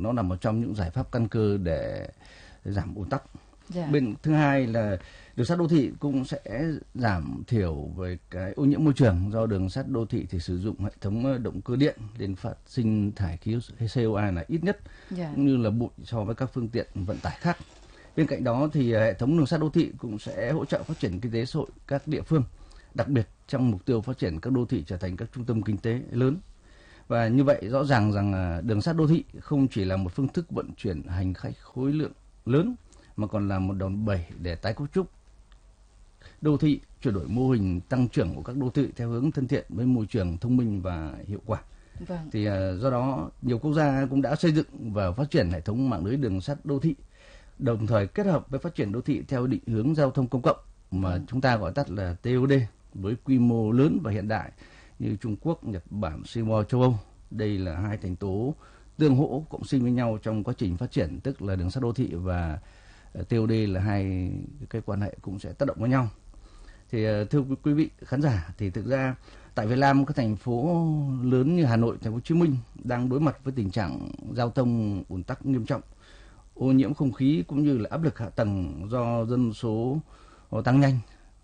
nó là một trong những giải pháp căn cơ để giảm ùn tắc. Dạ. Bên thứ hai là đường sắt đô thị cũng sẽ giảm thiểu về cái ô nhiễm môi trường, do đường sắt đô thị thì sử dụng hệ thống động cơ điện nên phát sinh thải khí CO2 là ít nhất, Dạ. cũng như là bụi so với các phương tiện vận tải khác. Bên cạnh đó thì hệ thống đường sắt đô thị cũng sẽ hỗ trợ phát triển kinh tế xã hội các địa phương, đặc biệt trong mục tiêu phát triển các đô thị trở thành các trung tâm kinh tế lớn. Và như vậy rõ ràng rằng đường sắt đô thị không chỉ là một phương thức vận chuyển hành khách khối lượng lớn, mà còn là một đòn bẩy để tái cấu trúc đô thị, chuyển đổi mô hình tăng trưởng của các đô thị theo hướng thân thiện với môi trường, thông minh và hiệu quả. Vâng. Thì do đó nhiều quốc gia cũng đã xây dựng và phát triển hệ thống mạng lưới đường sắt đô thị, đồng thời kết hợp với phát triển đô thị theo định hướng giao thông công cộng mà chúng ta gọi tắt là TOD, với quy mô lớn và hiện đại như Trung Quốc, Nhật Bản, Singapore, châu Âu. Đây là hai thành tố tương hỗ cộng sinh với nhau trong quá trình phát triển, tức là đường sắt đô thị và TOD là hai cái quan hệ cũng sẽ tác động với nhau. Thì thưa quý vị khán giả, thì thực ra tại Việt Nam, các thành phố lớn như Hà Nội, Thành phố Hồ Chí Minh đang đối mặt với tình trạng giao thông ùn tắc nghiêm trọng, ô nhiễm không khí cũng như là áp lực hạ tầng do dân số tăng nhanh.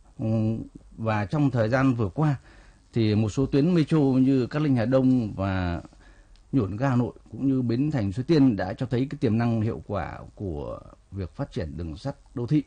Và trong thời gian vừa qua thì một số tuyến metro như Cát Linh Hà Đông và Nhổn ga Hà Nội cũng như Bến Thành Suối Tiên đã cho thấy cái tiềm năng hiệu quả của việc phát triển đường sắt đô thị.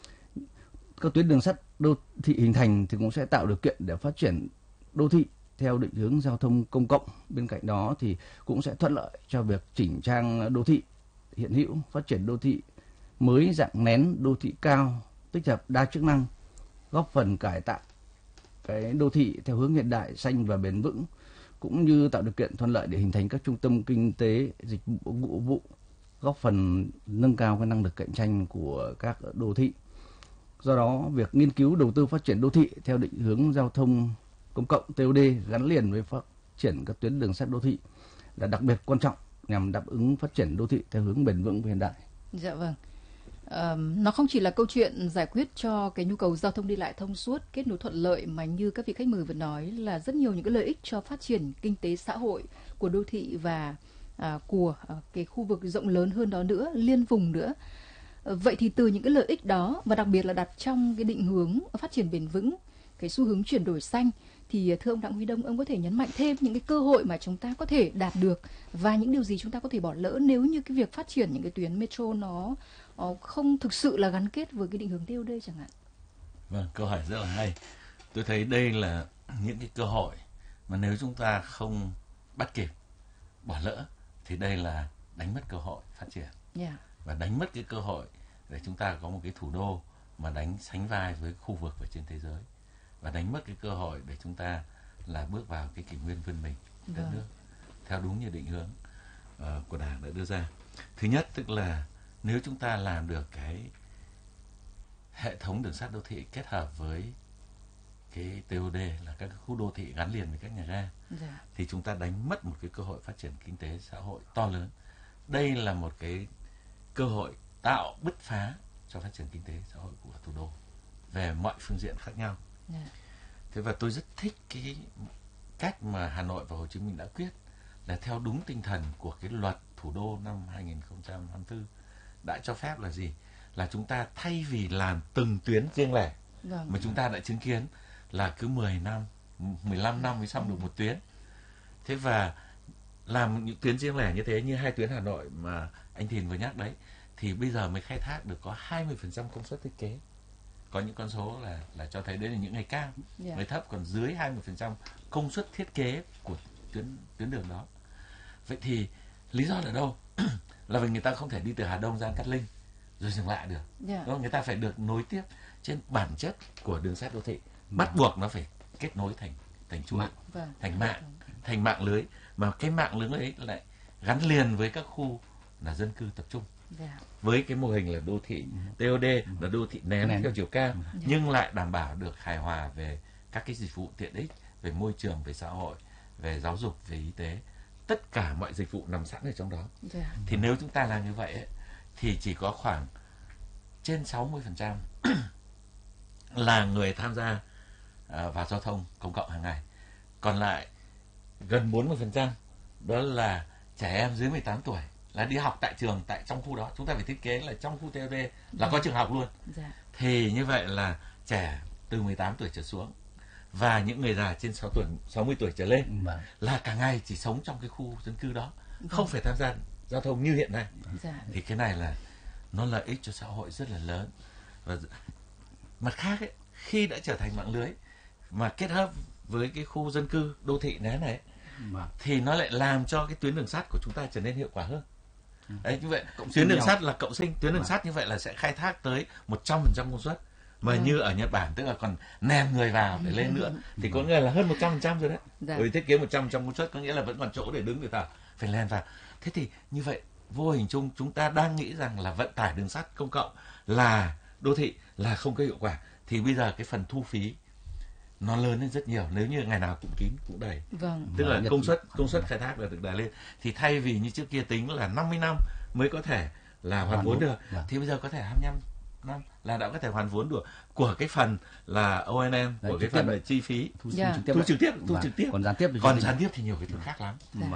Các tuyến đường sắt đô thị hình thành thì cũng sẽ tạo điều kiện để phát triển đô thị theo định hướng giao thông công cộng. Bên cạnh đó thì cũng sẽ thuận lợi cho việc chỉnh trang đô thị hiện hữu, phát triển đô thị mới dạng nén, đô thị cao, tích hợp đa chức năng, góp phần cải tạo cái đô thị theo hướng hiện đại, xanh và bền vững, cũng như tạo điều kiện thuận lợi để hình thành các trung tâm kinh tế, dịch vụ, góp phần nâng cao cái năng lực cạnh tranh của các đô thị. Do đó, việc nghiên cứu đầu tư phát triển đô thị theo định hướng giao thông công cộng TOD gắn liền với phát triển các tuyến đường sắt đô thị là đặc biệt quan trọng nhằm đáp ứng phát triển đô thị theo hướng bền vững và hiện đại. Dạ vâng. Nó không chỉ là câu chuyện giải quyết cho cái nhu cầu giao thông đi lại thông suốt, kết nối thuận lợi, mà như các vị khách mời vừa nói là rất nhiều những cái lợi ích cho phát triển kinh tế xã hội của đô thị và của cái khu vực rộng lớn hơn đó nữa, liên vùng nữa. Vậy thì từ những cái lợi ích đó, và đặc biệt là đặt trong cái định hướng phát triển bền vững, cái xu hướng chuyển đổi xanh, thì thưa ông Đặng Huy Đông, ông có thể nhấn mạnh thêm những cái cơ hội mà chúng ta có thể đạt được và những điều gì chúng ta có thể bỏ lỡ nếu như cái việc phát triển những cái tuyến metro nó không thực sự là gắn kết với cái định hướng TOD chẳng hạn. Vâng, câu hỏi rất là hay. Tôi thấy đây là những cái cơ hội mà nếu chúng ta không bắt kịp, bỏ lỡ thì đây là đánh mất cơ hội phát triển. Yeah. Và đánh mất cái cơ hội để chúng ta có một cái thủ đô mà đánh sánh vai với khu vực và trên thế giới, và đánh mất cái cơ hội để chúng ta là bước vào cái kỷ nguyên vươn mình đất nước theo đúng như định hướng của Đảng đã đưa ra. Thứ nhất, tức là nếu chúng ta làm được cái hệ thống đường sắt đô thị kết hợp với cái TOD là các khu đô thị gắn liền với các nhà ga, thì chúng ta đánh mất một cái cơ hội phát triển kinh tế xã hội to lớn. Đây là một cái cơ hội tạo bứt phá cho phát triển kinh tế xã hội của thủ đô về mọi phương diện khác nhau. Thế và tôi rất thích cái cách mà Hà Nội và Hồ Chí Minh đã quyết là theo đúng tinh thần của cái luật thủ đô năm 2024 đã cho phép là gì? Là chúng ta thay vì làm từng tuyến riêng lẻ mà chúng ta đã chứng kiến là cứ 10 năm, 15 năm mới xong được một tuyến. Thế và làm những tuyến riêng lẻ như thế, như hai tuyến Hà Nội mà anh Thìn vừa nhắc đấy, thì bây giờ mới khai thác được có 20% công suất thiết kế. Có những con số là cho thấy đấy là những ngày cao, ngày thấp còn dưới 20% công suất thiết kế của tuyến đường đó. Vậy thì lý do là đâu? Là vì người ta không thể đi từ Hà Đông ra Cát Linh rồi dừng lại được. Đúng không? Người ta phải được nối tiếp trên bản chất của đường sắt đô thị. Bắt buộc nó phải kết nối thành chuỗi, thành mạng lưới, mà cái mạng lưới ấy lại gắn liền với các khu là dân cư tập trung. Với cái mô hình là đô thị TOD là đô thị nén theo chiều cao, nhưng lại đảm bảo được hài hòa về các cái dịch vụ tiện ích, về môi trường, về xã hội, về giáo dục, về y tế. Tất cả mọi dịch vụ nằm sẵn ở trong đó. Thì nếu chúng ta làm như vậy ấy, thì chỉ có khoảng trên 60% là người tham gia vào giao thông công cộng hàng ngày. Còn lại gần 40% đó là trẻ em dưới 18 tuổi là đi học tại trường, tại trong khu đó. Chúng ta phải thiết kế là trong khu TOD là có trường học luôn. Thì như vậy là trẻ từ 18 tuổi trở xuống và những người già trên 60 tuổi trở lên là cả ngày chỉ sống trong cái khu dân cư đó, không phải tham gia giao thông như hiện nay. Thì cái này là nó lợi ích cho xã hội rất là lớn. Và mặt khác ấy, khi đã trở thành mạng lưới mà kết hợp với cái khu dân cư đô thị này thì nó lại làm cho cái tuyến đường sắt của chúng ta trở nên hiệu quả hơn. Đấy, như vậy tuyến đường sắt là cộng sinh, tuyến đường sắt như vậy là sẽ khai thác tới 100% công suất. Mà như ở Nhật Bản tức là còn ném người vào để lên nữa thì có nghĩa là hơn 100% rồi đấy. Bởi thiết kế 100% công suất có nghĩa là vẫn còn chỗ để đứng để ta phải len vào. Thế thì như vậy vô hình chung chúng ta đang nghĩ rằng là vận tải đường sắt công cộng là đô thị là không có hiệu quả, thì bây giờ cái phần thu phí nó lớn lên rất nhiều nếu như ngày nào cũng kín cũng đầy. Tức là công suất khai thác là được đẩy lên, thì thay vì như trước kia tính là 50 năm mới có thể là hoàn vốn được thì bây giờ có thể 25 năm là đã có thể hoàn vốn được của cái phần là O&M, của cái phần là chi phí thu trực tiếp. Còn gián tiếp thì nhiều cái thứ khác lắm.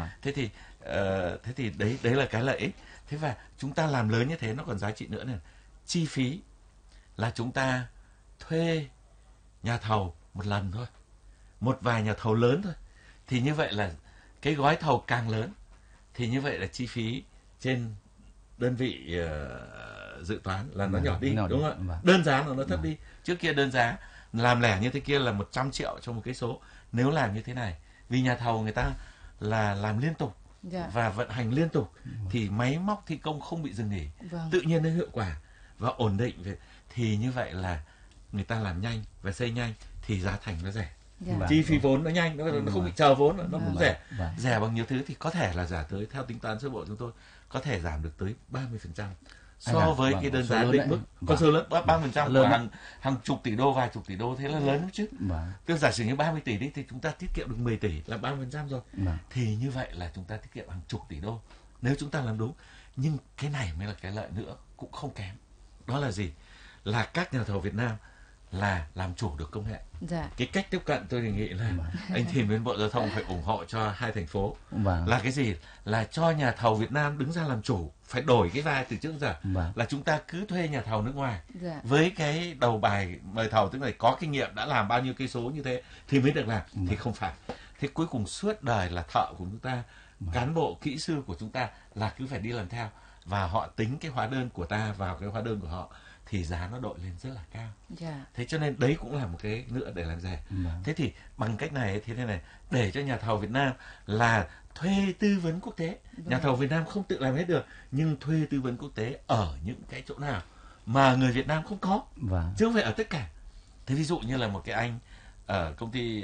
Thế thì đấy là cái lợi ích. Thế và chúng ta làm lớn như thế nó còn giá trị nữa này. Chi phí là chúng ta thuê nhà thầu một lần thôi, một vài nhà thầu lớn thôi, thì như vậy là cái gói thầu càng lớn thì như vậy là chi phí trên đơn vị dự toán là nó nhỏ đi, đúng không ạ? Đơn giá nó thấp đi. Trước kia đơn giá làm lẻ như thế kia là 100 triệu cho một cái số. Nếu làm như thế này, vì nhà thầu người ta là làm liên tục và vận hành liên tục thì máy móc thi công không bị dừng nghỉ, tự nhiên nó hiệu quả và ổn định. Thì như vậy là người ta làm nhanh và xây nhanh thì giá thành nó rẻ. Chi phí vốn nó nhanh, nó không bị chờ vốn, nó cũng rẻ. Rẻ bằng nhiều thứ thì có thể là giảm tới, theo tính toán sơ bộ chúng tôi, có thể giảm được tới 30% so với cái đơn giá định mức. Con số lớn 30% của hàng chục tỷ đô, vài chục tỷ đô, thế là lớn lắm chứ. Tức giả sử như 30 tỷ đi thì chúng ta tiết kiệm được 10 tỷ là 30% rồi. Thì như vậy là chúng ta tiết kiệm hàng chục tỷ đô nếu chúng ta làm đúng. Nhưng cái này mới là cái lợi nữa cũng không kém. Đó là gì? Là các nhà thầu Việt Nam là làm chủ được công nghệ. Cái cách tiếp cận tôi đề nghị là anh Thìn bên Bộ Giao thông phải ủng hộ cho hai thành phố. Là cái gì? Là cho nhà thầu Việt Nam đứng ra làm chủ, phải đổi cái vai từ trước giờ. Là chúng ta cứ thuê nhà thầu nước ngoài với cái đầu bài mời thầu, tức là có kinh nghiệm đã làm bao nhiêu cây số như thế thì mới được làm. Thì không phải. Thế cuối cùng suốt đời là thợ của chúng ta, cán bộ kỹ sư của chúng ta là cứ phải đi làm theo, và họ tính cái hóa đơn của ta vào cái hóa đơn của họ thì giá nó đội lên rất là cao. Thế cho nên đấy cũng là một cái nữa để làm rẻ. Thế thì bằng cách này thế này để cho nhà thầu Việt Nam là thuê tư vấn quốc tế. Nhà thầu Việt Nam không tự làm hết được, nhưng thuê tư vấn quốc tế ở những cái chỗ nào mà người Việt Nam không có, chứ không phải ở tất cả. Thế ví dụ như là một cái anh ở công ty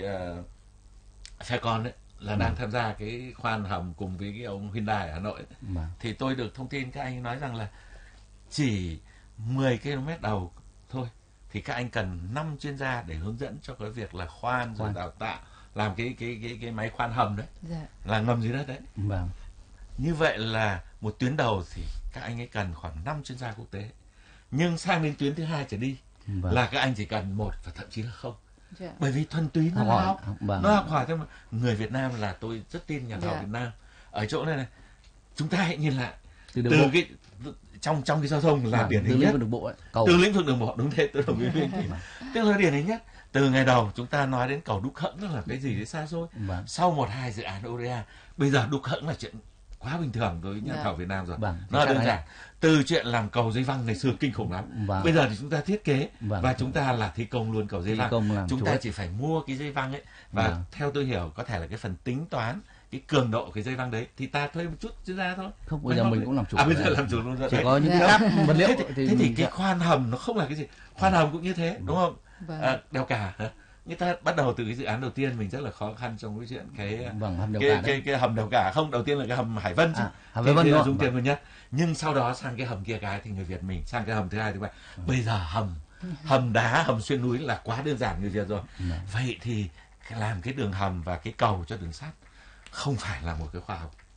Faircon đấy là đang tham gia cái khoan hầm cùng với cái ông Hyundai ở Hà Nội ấy. Thì tôi được thông tin các anh nói rằng là chỉ 10 km đầu thôi thì các anh cần 5 chuyên gia để hướng dẫn cho cái việc là khoan rồi đào tạo làm cái máy khoan hầm đấy, là ngầm dưới đất đấy. Như vậy là một tuyến đầu thì các anh ấy cần khoảng 5 chuyên gia quốc tế, nhưng sang đến tuyến thứ hai trở đi là các anh chỉ cần 1 và thậm chí là không. Bởi vì thuần túy nó học hỏi thôi mà. Người Việt Nam là tôi rất tin nhà thầu Việt Nam ở chỗ này chúng ta hãy nhìn lại từ cái trong cái giao thông là điển hình nhất, từ lĩnh vực đường bộ, đúng thế, tôi đồng ý với anh. Tức là điển hình nhất từ ngày đầu chúng ta nói đến cầu Đúc Hẫng là cái gì đấy xa xôi. Sau 1-2 dự án ODA, bây giờ Đúc Hẫng là chuyện quá bình thường đối với nhà thầu Việt Nam rồi. Nó đơn giản. Từ chuyện làm cầu dây văng ngày xưa kinh khủng lắm, bây giờ thì chúng ta thiết kế và chúng ta là thi công luôn cầu dây văng. Chúng ta chỉ phải mua cái dây văng ấy, và theo tôi hiểu có thể là cái phần tính toán cái cường độ cái dây văng đấy thì ta thuê một chút chuyên gia thôi. Không, bây giờ mình cũng làm chủ. Bây giờ làm chủ luôn rồi. Chỉ có những cái cáp vật liệu. Thế thì cái khoan hầm nó không là cái gì. Khoan hầm cũng như thế, đúng không? Đèo Cả. Người ta bắt đầu từ cái dự án đầu tiên mình rất là khó khăn trong cái chuyện cái hầm Đèo Cả. Không, đầu tiên là cái hầm Hải Vân chứ. Hải Vân dùng tiền nhiều nhất. Nhưng sau đó sang cái hầm kia cái thì người Việt mình sang cái hầm thứ hai, thứ ba. Bây giờ hầm đá, hầm xuyên núi là quá đơn giản người Việt rồi. Vậy thì làm cái đường hầm và cái cầu cho đường sắt không phải là một cái khoa học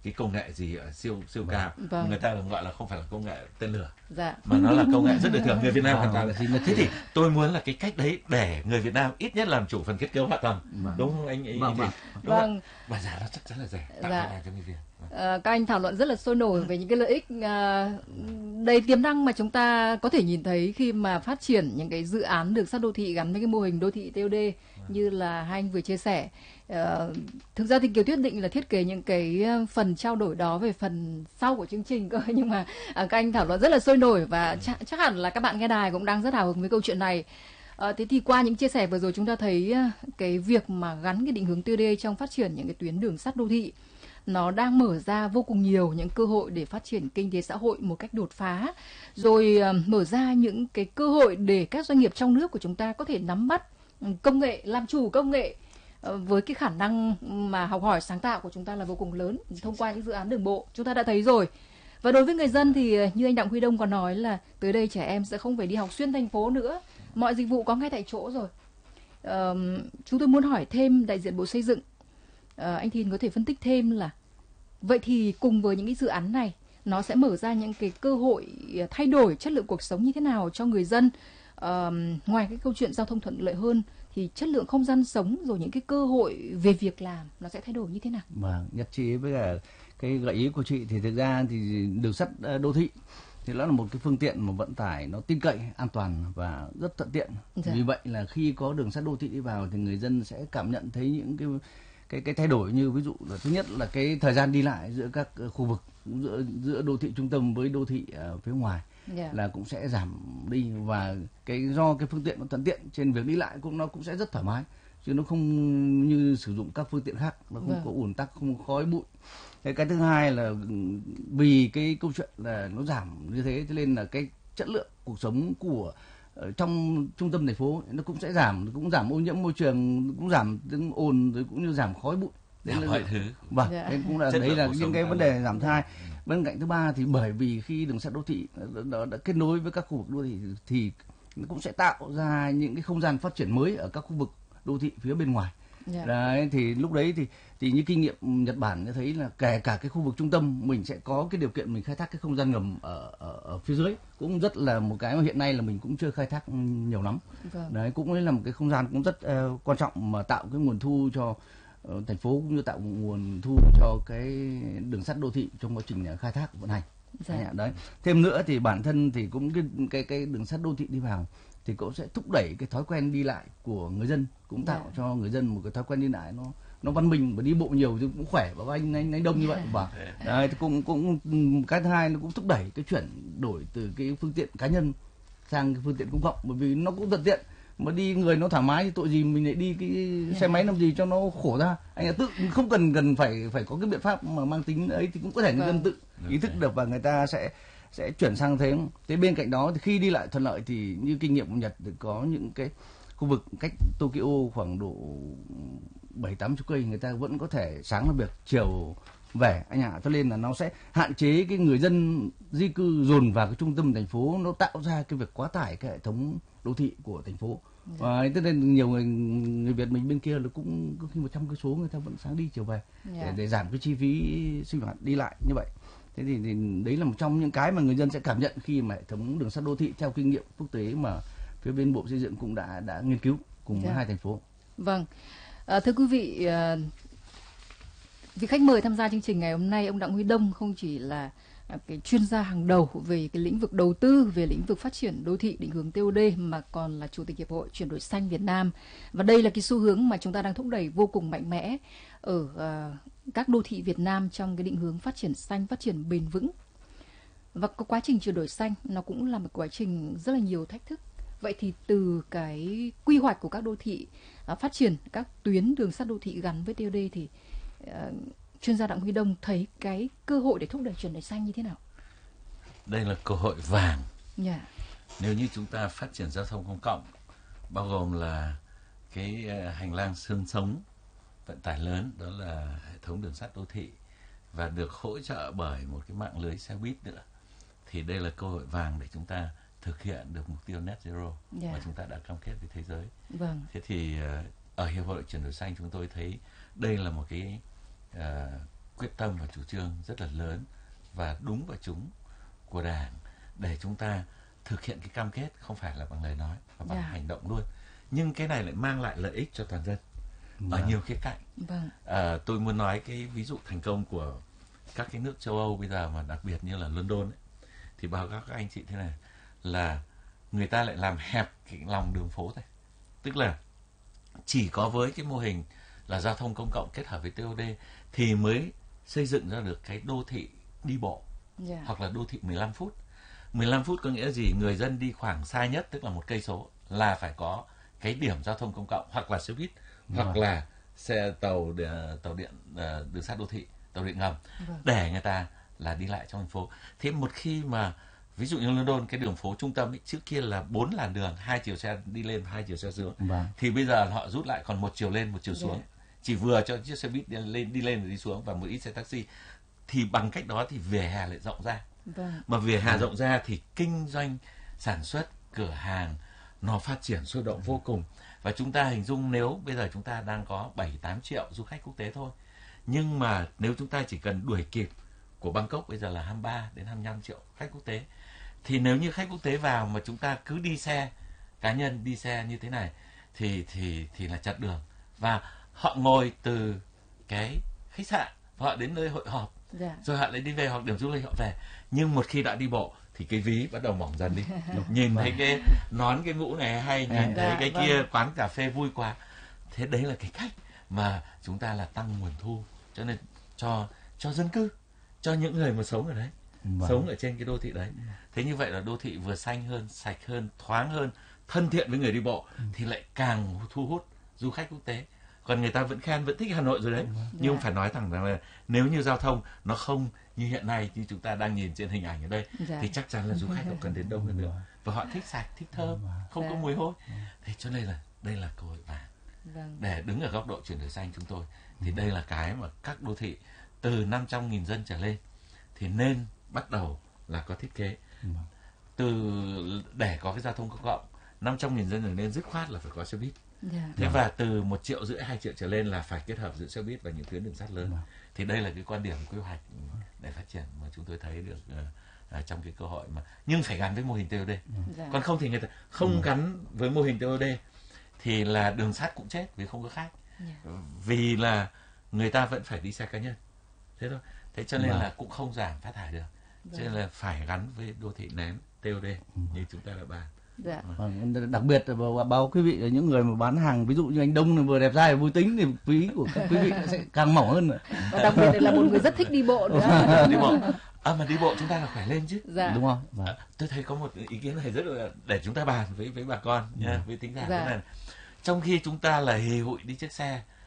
cái công nghệ gì siêu Vâng. cao. Người ta gọi là không phải là công nghệ tên lửa, Dạ. mà nó là công nghệ rất đời thường. Người Việt Nam hoàn toàn. Thế thì tôi muốn là cái cách đấy để người Việt Nam ít nhất làm chủ phần kết cấu hạ tầng, đúng không anh ấy? Vâng. Và giá nó chắc chắn là rẻ, tạo việc làm cho người Việt. Các anh thảo luận rất là sôi nổi về những cái lợi ích đầy tiềm năng mà chúng ta có thể nhìn thấy khi mà phát triển những cái dự án đường sắt đô thị gắn với cái mô hình đô thị TOD như là hai anh vừa chia sẻ. Thực ra thì Kiều Tuyết định là thiết kế những cái phần trao đổi đó về phần sau của chương trình cơ, nhưng mà các anh thảo luận rất là sôi nổi và chắc hẳn là các bạn nghe đài cũng đang rất hào hứng với câu chuyện này. Thế thì qua những chia sẻ vừa rồi chúng ta thấy cái việc mà gắn cái định hướng TOD trong phát triển những cái tuyến đường sắt đô thị nó đang mở ra vô cùng nhiều những cơ hội để phát triển kinh tế xã hội một cách đột phá, rồi mở ra những cái cơ hội để các doanh nghiệp trong nước của chúng ta có thể nắm bắt công nghệ, làm chủ công nghệ với cái khả năng mà học hỏi sáng tạo của chúng ta là vô cùng lớn thông qua những dự án đường bộ chúng ta đã thấy rồi. Và đối với người dân thì như anh Đặng Huy Đông có nói là tới đây trẻ em sẽ không phải đi học xuyên thành phố nữa, mọi dịch vụ có ngay tại chỗ rồi. Chúng tôi muốn hỏi thêm đại diện Bộ Xây dựng, anh Thìn có thể phân tích thêm là vậy thì cùng với những cái dự án này nó sẽ mở ra những cái cơ hội thay đổi chất lượng cuộc sống như thế nào cho người dân? Ngoài cái câu chuyện giao thông thuận lợi hơn thì chất lượng không gian sống rồi những cái cơ hội về việc làm nó sẽ thay đổi như thế nào? Vâng, nhất trí với cả cái gợi ý của chị thì thực ra thì đường sắt đô thị thì nó là một cái phương tiện mà vận tải nó tin cậy, an toàn và rất thuận tiện. Vì vậy là khi có đường sắt đô thị đi vào thì người dân sẽ cảm nhận thấy những cái thay đổi, như ví dụ là thứ nhất là cái thời gian đi lại giữa các khu vực, giữa đô thị trung tâm với đô thị phía ngoài là cũng sẽ giảm đi, và do cái phương tiện nó thuận tiện trên việc đi lại nó cũng sẽ rất thoải mái, chứ nó không như sử dụng các phương tiện khác, nó không có ùn tắc, không có khói bụi. Cái thứ hai là vì cái câu chuyện là nó giảm như thế, cho nên là cái chất lượng cuộc sống của trong trung tâm thành phố nó cũng sẽ cũng giảm ô nhiễm môi trường, cũng giảm tiếng ồn, rồi cũng như giảm khói bụi. Đấy là mọi thứ. Vâng, đấy cũng là đấy là những cái vấn đề giảm thai. Bên cạnh thứ ba thì bởi vì khi đường sắt đô thị đã kết nối với các khu vực đô thị thì nó cũng sẽ tạo ra những cái không gian phát triển mới ở các khu vực đô thị phía bên ngoài. Đấy, thì lúc đấy thì như kinh nghiệm Nhật Bản thấy là kể cả cái khu vực trung tâm mình sẽ có cái điều kiện mình khai thác cái không gian ngầm ở phía dưới, cũng rất là một cái mà hiện nay là mình cũng chưa khai thác nhiều lắm. Đấy cũng là một cái không gian cũng rất quan trọng mà tạo cái nguồn thu cho thành phố, cũng như tạo nguồn thu cho cái đường sắt đô thị trong quá trình khai thác vận hành. Đấy. Thêm nữa thì bản thân thì cũng cái đường sắt đô thị đi vào thì cũng sẽ thúc đẩy cái thói quen đi lại của người dân, cũng tạo cho người dân một cái thói quen đi lại nó văn minh, và đi bộ nhiều thì cũng khỏe, và anh đông như vậy. Và đấy, thì cũng cái thứ hai nó cũng thúc đẩy cái chuyển đổi từ cái phương tiện cá nhân sang cái phương tiện công cộng, bởi vì nó cũng thuận tiện, mà đi người nó thoải mái thì tội gì mình lại đi cái xe máy làm gì cho nó khổ ra. Anh là tự không cần phải có cái biện pháp mà mang tính ấy, thì cũng có thể người dân tự ý thức được và người ta sẽ chuyển sang thế. Thế bên cạnh đó thì khi đi lại thuận lợi thì như kinh nghiệm của Nhật thì có những cái khu vực cách Tokyo khoảng độ 7-80 cây, người ta vẫn có thể sáng làm việc chiều về anh ạ. Cho nên là nó sẽ hạn chế cái người dân di cư dồn vào cái trung tâm thành phố, nó tạo ra cái việc quá tải cái hệ thống đô thị của thành phố. Tức nên nhiều người Việt mình bên kia là cũng có khi 100 cây số người ta vẫn sáng đi chiều về để giảm cái chi phí sinh hoạt đi lại như vậy. Thế thì đấy là một trong những cái mà người dân sẽ cảm nhận khi mà hệ thống đường sắt đô thị theo kinh nghiệm quốc tế mà phía bên Bộ Xây dựng cũng đã nghiên cứu cùng với hai thành phố. Vâng, thưa quý vị, vị khách mời tham gia chương trình ngày hôm nay, ông Đặng Huy Đông không chỉ là cái chuyên gia hàng đầu về cái lĩnh vực đầu tư, về lĩnh vực phát triển đô thị định hướng TOD, mà còn là Chủ tịch Hiệp hội Chuyển đổi xanh Việt Nam. Và đây là cái xu hướng mà chúng ta đang thúc đẩy vô cùng mạnh mẽ ở các đô thị Việt Nam trong cái định hướng phát triển xanh, phát triển bền vững. Và cái quá trình chuyển đổi xanh nó cũng là một quá trình rất là nhiều thách thức. Vậy thì từ cái quy hoạch của các đô thị, phát triển các tuyến đường sắt đô thị gắn với TOD thì chuyên gia Đặng Huy Đông thấy cái cơ hội để thúc đẩy chuyển đổi xanh như thế nào? Đây là cơ hội vàng. Nếu như chúng ta phát triển giao thông công cộng, bao gồm là cái hành lang xương sống vận tải lớn, đó là hệ thống đường sắt đô thị, và được hỗ trợ bởi một cái mạng lưới xe buýt nữa, thì đây là cơ hội vàng để chúng ta thực hiện được mục tiêu net zero mà chúng ta đã cam kết với thế giới. Thế thì ở Hiệp hội Chuyển đổi xanh chúng tôi thấy đây là một cái quyết tâm và chủ trương rất là lớn và đúng và trúng của Đảng để chúng ta thực hiện cái cam kết, không phải là bằng lời nói mà bằng hành động luôn. Nhưng cái này lại mang lại lợi ích cho toàn dân ở nhiều khía cạnh. Tôi muốn nói cái ví dụ thành công của các cái nước châu Âu bây giờ, mà đặc biệt như là London ấy, thì báo cáo các anh chị thế này là người ta lại làm hẹp cái lòng đường phố thôi. Tức là chỉ có với cái mô hình là giao thông công cộng kết hợp với TOD thì mới xây dựng ra được cái đô thị đi bộ, hoặc là đô thị 15 phút. 15 phút có nghĩa là gì? Người dân đi khoảng xa nhất, tức là 1 cây số là phải có cái điểm giao thông công cộng, hoặc là xe buýt, hoặc là xe tàu điện đường sắt đô thị, tàu điện ngầm, để người ta là đi lại trong thành phố. Thế một khi mà ví dụ như London, cái đường phố trung tâm ấy, trước kia là 4 làn đường, 2 chiều xe đi lên, 2 chiều xe xuống, thì bây giờ họ rút lại còn 1 chiều lên, 1 chiều xuống, chỉ vừa cho chiếc xe buýt đi lên và đi xuống, và một ít xe taxi. Thì bằng cách đó thì vỉa hè lại rộng ra. Mà vỉa hè rộng ra thì kinh doanh, sản xuất, cửa hàng nó phát triển sôi động vô cùng. Và chúng ta hình dung nếu bây giờ chúng ta đang có 7-8 triệu du khách quốc tế thôi, nhưng mà nếu chúng ta chỉ cần đuổi kịp của Bangkok bây giờ là 23 đến 25 triệu khách quốc tế, thì nếu như khách quốc tế vào mà chúng ta cứ đi xe cá nhân, đi xe như thế này thì là chật đường, và họ ngồi từ cái khách sạn họ đến nơi hội họp, rồi họ lại đi về, hoặc điểm du lịch họ về. Nhưng một khi đã đi bộ thì cái ví bắt đầu mỏng dần đi. Nhìn thấy cái nón, cái mũ này hay, nhìn thấy cái kia quán cà phê vui quá. Thế đấy là cái cách mà chúng ta là tăng nguồn thu, cho nên cho dân cư, cho những người mà sống ở đấy, sống ở trên cái đô thị đấy. Thế như vậy là đô thị vừa xanh hơn, sạch hơn, thoáng hơn, thân thiện với người đi bộ, thì lại càng thu hút du khách quốc tế. Còn người ta vẫn khen, vẫn thích Hà Nội rồi đấy. Nhưng phải nói thẳng rằng là nếu như giao thông nó không như hiện nay, như chúng ta đang nhìn trên hình ảnh ở đây, thì chắc chắn là du khách họ cần đến đông hơn nữa. Và họ thích sạch, thích thơm, không có mùi hôi. Thế cho nên là đây là cơ hội vàng. Để đứng ở góc độ chuyển đổi xanh chúng tôi, thì đây là cái mà các đô thị từ 500.000 dân trở lên thì nên bắt đầu là có thiết kế. Để có cái giao thông công cộng 500.000 dân trở lên, dứt khoát là phải có xe buýt. Thế và từ 1,5 triệu, 2 triệu trở lên là phải kết hợp giữa xe buýt và những tuyến đường sắt lớn. Thì đây là cái quan điểm quy hoạch để phát triển mà chúng tôi thấy được trong cái cơ hội mà, nhưng phải gắn với mô hình TOD. Còn không thì người ta không gắn với mô hình TOD thì là đường sắt cũng chết vì không có khách. Vì là người ta vẫn phải đi xe cá nhân. Thế thôi. Thế cho nên là cũng không giảm phát thải được. Cho nên là phải gắn với đô thị nén TOD như chúng ta đã bàn. Đặc biệt là báo quý vị là những người mà bán hàng, ví dụ như anh Đông vừa đẹp trai vui tính, thì ví của các quý vị sẽ càng mỏng hơn nữa. Và đặc biệt là một người rất thích đi bộ nữa. Đi bộ. Mà đi bộ chúng ta là khỏe lên chứ. Đúng không? Tôi thấy có một ý kiến này rất là để chúng ta bàn với bà con nha, với thính giả. Thế này, trong khi chúng ta là hì hụi đi chiếc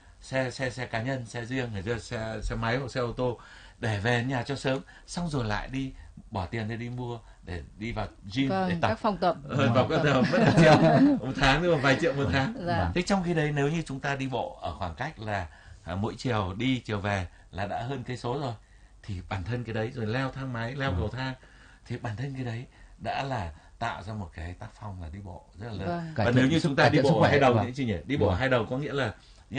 xe cá nhân, xe riêng, hay xe máy hoặc xe ô tô để về nhà cho sớm, xong rồi lại đi bỏ tiền để đi mua, để đi vào gym để tập, các phòng tập, vào các phòng mất một triệu một tháng, nhưng mà vài triệu một tháng. Thế trong khi đấy nếu như chúng ta đi bộ ở khoảng cách là mỗi chiều đi chiều về là đã hơn cây số rồi, thì bản thân cái đấy, rồi leo thang máy, leo cầu thang, thì bản thân cái đấy đã là tạo ra một cái tác phong là đi bộ rất là lớn. Và nếu như chúng ta đi bộ ở hai đầu, chị nhỉ, đi bộ ở hai đầu có nghĩa là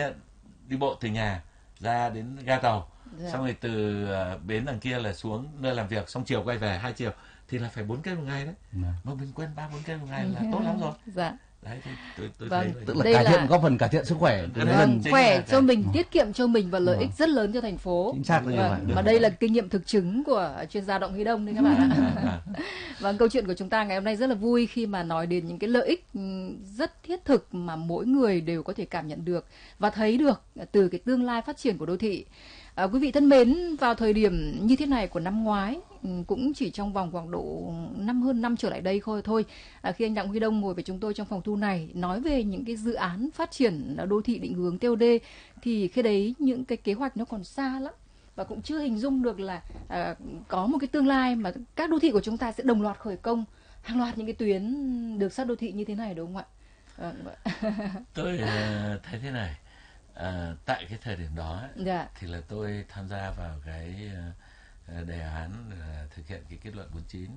đi bộ từ nhà ra đến ga tàu, xong rồi từ bến đằng kia là xuống nơi làm việc, xong chiều quay về 2 chiều, thì là phải 4 cây một ngày đấy. Mà mình quên 3-4 cây một ngày là tốt lắm rồi. Đấy thì tôi thấy tức là góp phần cải thiện sức khỏe, khỏe cho mình, tiết kiệm cho mình và lợi ích rất lớn cho thành phố. Chính xác là và đây là kinh nghiệm thực chứng của chuyên gia Động Huy Đông đấy các bạn ạ. Và câu chuyện của chúng ta ngày hôm nay rất là vui khi mà nói đến những cái lợi ích rất thiết thực mà mỗi người đều có thể cảm nhận được và thấy được từ cái tương lai phát triển của đô thị. Quý vị thân mến, vào thời điểm như thế này của năm ngoái, cũng chỉ trong vòng khoảng độ hơn năm trở lại đây thôi, khi anh Đặng Huy Đông ngồi với chúng tôi trong phòng thu này nói về những cái dự án phát triển đô thị định hướng TOD, thì khi đấy những cái kế hoạch nó còn xa lắm và cũng chưa hình dung được là có một cái tương lai mà các đô thị của chúng ta sẽ đồng loạt khởi công hàng loạt những cái tuyến đường sắt đô thị như thế này, đúng không ạ? Tôi thấy thế này. Tại cái thời điểm đó thì là tôi tham gia vào cái đề án thực hiện cái kết luận 49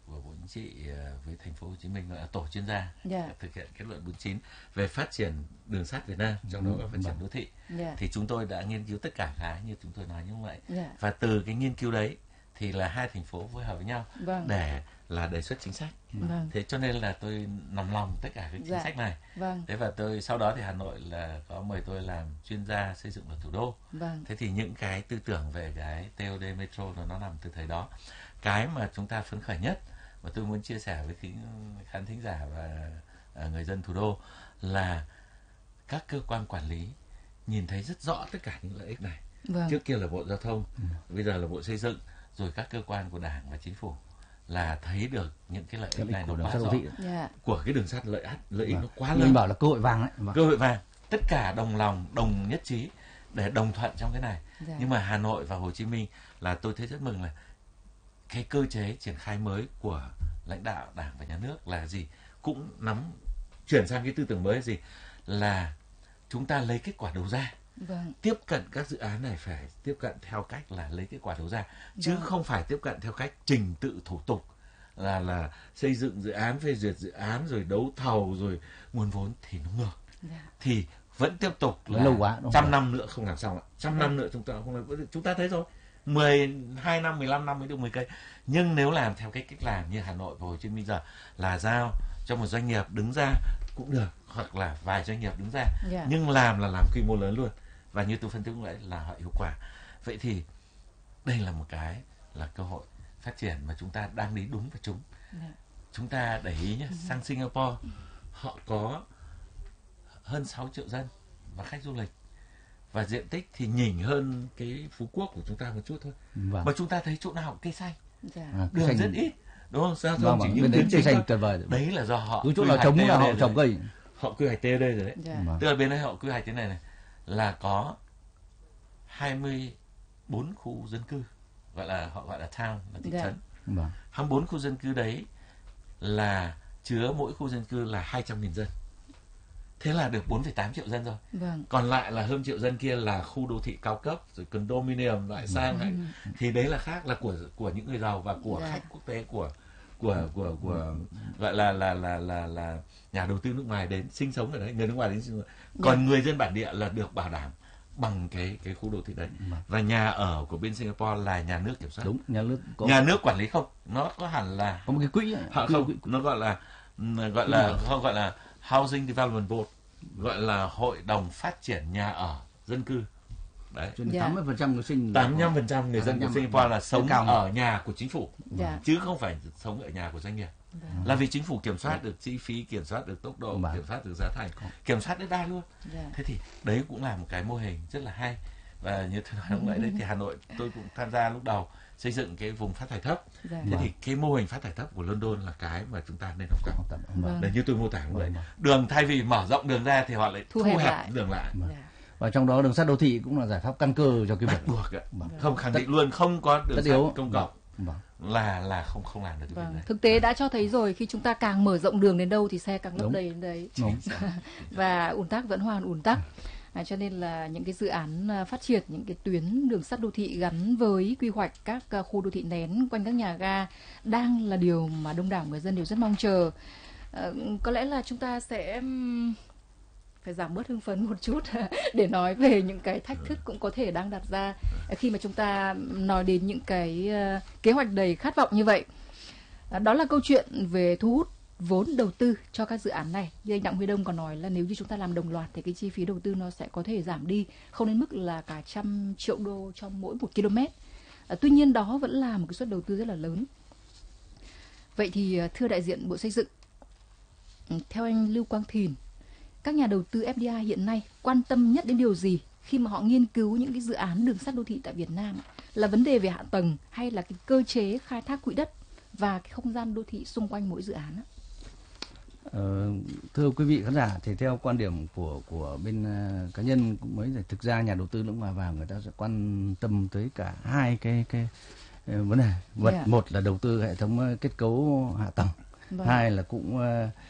của Bộ Chính trị với thành phố Hồ Chí Minh, gọi là tổ chuyên gia thực hiện kết luận 49 về phát triển đường sắt Việt Nam, trong đó có phát triển đô thị. Thì chúng tôi đã nghiên cứu tất cả cái như chúng tôi nói như vậy. Và từ cái nghiên cứu đấy thì là hai thành phố phối hợp với nhau để là đề xuất chính sách. Thế cho nên là tôi nằm lòng tất cả các chính sách này. Thế và tôi sau đó thì Hà Nội là có mời tôi làm chuyên gia xây dựng luật thủ đô. Thế thì những cái tư tưởng về cái TOD Metro nó nằm từ thời đó. Cái mà chúng ta phấn khởi nhất và tôi muốn chia sẻ với khán thính giả và người dân thủ đô là các cơ quan quản lý nhìn thấy rất rõ tất cả những lợi ích này. Trước kia là Bộ Giao thông, bây giờ là Bộ Xây dựng, rồi các cơ quan của Đảng và Chính phủ là thấy được những cái lợi ích này nó quá rõ. Của cái đường sắt lợi ích nó quá lớn. Mình bảo là cơ hội vàng đấy. Cơ hội vàng, tất cả đồng lòng, đồng nhất trí để đồng thuận trong cái này. Nhưng mà Hà Nội và Hồ Chí Minh là tôi thấy rất mừng là cái cơ chế triển khai mới của lãnh đạo Đảng và Nhà nước là gì? Cũng chuyển sang cái tư tưởng mới là gì? Là chúng ta lấy kết quả đầu ra. Tiếp cận các dự án này phải tiếp cận theo cách là lấy kết quả đầu ra, chứ không phải tiếp cận theo cách trình tự thủ tục là xây dựng dự án, phê duyệt dự án, rồi đấu thầu, rồi nguồn vốn thì nó ngược. Thì vẫn tiếp tục là lâu quá, 100 năm nữa không làm xong ạ. 100 năm nữa chúng ta không làm. Chúng ta thấy rồi, 12 năm, 15 năm mới được 10 cây. Nhưng nếu làm theo cái cách làm như Hà Nội và Hồ Chí Minh giờ là giao cho một doanh nghiệp đứng ra cũng được, hoặc là vài doanh nghiệp đứng ra, nhưng làm quy mô lớn luôn, và như tôi phân tích lại là họ hiệu quả. Vậy thì đây là một cái là cơ hội phát triển mà chúng ta đang đi đúng và trúng. Chúng ta để ý nhé, sang Singapore họ có hơn 6 triệu dân và khách du lịch, và diện tích thì nhỉnh hơn cái Phú Quốc của chúng ta một chút thôi. Mà chúng ta thấy chỗ nào cây xanh, đường rất ít, đúng không? Giao thông chỉ những tuyến cây xanh tuyệt vời. Đấy là do họ cứ chỗ nào trống là họ trồng cây. Họ quy hoạch TOD rồi đấy. Tức là bên đây họ quy hoạch thế này là có 24 khu dân cư, họ gọi là town, là thị trấn. 24 khu dân cư đấy là chứa mỗi khu dân cư là 200.000 dân. Thế là được 4,8 triệu dân rồi. Còn lại là hơn triệu dân kia là khu đô thị cao cấp, rồi condominium loại sang thì đấy là khác, là của những người giàu và của khách quốc tế, của gọi là nhà đầu tư nước ngoài đến sinh sống ở đấy, người nước ngoài đến sinh sống. Còn người dân bản địa là được bảo đảm bằng cái khu đô thị đấy. Và nhà ở của bên Singapore là nhà nước kiểm soát. Đúng, nhà nước quản lý không, nó có hẳn là có một cái quỹ, nó gọi là Housing Development Board, gọi là hội đồng phát triển nhà ở dân cư. Đấy. 80% người sinh 85% người dân của Singapore là sống ở nhà của chính phủ, chứ không phải sống ở nhà của doanh nghiệp. Là vì chính phủ kiểm soát được chi phí, kiểm soát được tốc độ, kiểm soát được giá thành, kiểm soát đất đai luôn. Thế thì đấy cũng là một cái mô hình rất là hay. Và như tôi nói lúc nãy đấy, thì Hà Nội tôi cũng tham gia lúc đầu xây dựng cái vùng phát thải thấp. Thế thì cái mô hình phát thải thấp của London là cái mà chúng ta nên học tập. Để như tôi mô tả vậy. Đường thay vì mở rộng đường ra thì họ lại thu hẹp đường lại. Và trong đó đường sắt đô thị cũng là giải pháp căn cơ cho cái việc buộc ạ. Không, khẳng định luôn, không có đường sắt công cộng là không làm được cái việc này. Thực tế đã cho thấy rồi, khi chúng ta càng mở rộng đường đến đâu thì xe càng lấp đầy đến đấy. Và ùn tắc vẫn hoàn ùn tắc. Cho nên là những cái dự án phát triển những cái tuyến đường sắt đô thị gắn với quy hoạch các khu đô thị nén quanh các nhà ga đang là điều mà đông đảo người dân đều rất mong chờ. Có lẽ là chúng ta sẽ phải giảm bớt hưng phấn một chút để nói về những cái thách thức cũng có thể đang đặt ra khi mà chúng ta nói đến những cái kế hoạch đầy khát vọng như vậy. Đó là câu chuyện về thu hút vốn đầu tư cho các dự án này. Như anh Đặng Huy Đông còn nói là nếu như chúng ta làm đồng loạt thì cái chi phí đầu tư nó sẽ có thể giảm đi, không đến mức là cả 100 triệu đô trong mỗi 1 km. Tuy nhiên đó vẫn là một cái suất đầu tư rất là lớn. Vậy thì thưa đại diện Bộ Xây dựng, theo anh Lưu Quang Thìn, các nhà đầu tư FDI hiện nay quan tâm nhất đến điều gì khi mà họ nghiên cứu những cái dự án đường sắt đô thị tại Việt Nam? Là vấn đề về hạ tầng hay là cái cơ chế khai thác quỹ đất và cái không gian đô thị xung quanh mỗi dự án? Thưa quý vị khán giả, thì theo quan điểm của bên cá nhân cũng mới là thực ra nhà đầu tư nước ngoài vào người ta sẽ quan tâm tới cả hai cái vấn đề. Một là đầu tư hệ thống kết cấu hạ tầng, hai là cũng